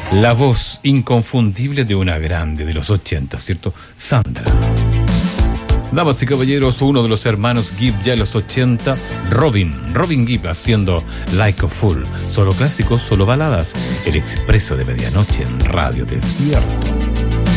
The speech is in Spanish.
La voz inconfundible de una grande de los 80, ¿cierto? Sandra. Damas y caballeros, uno de los hermanos Gibb ya en los 80, Robin Gibb haciendo Like a Fool. Solo clásicos, solo baladas. El expreso de medianoche en Radio Desierto.